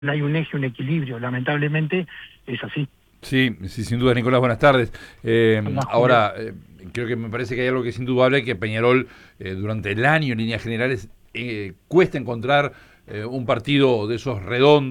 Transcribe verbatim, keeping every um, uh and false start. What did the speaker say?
no hay un eje, un equilibrio. Lamentablemente es así. Sí, sí, sin duda, Nicolás, buenas tardes. Eh, Hola, Julio. ahora, eh, creo que me parece que hay algo que es indudable, que Peñarol eh, durante el año, en líneas generales, eh, cuesta encontrar eh, un partido de esos redondos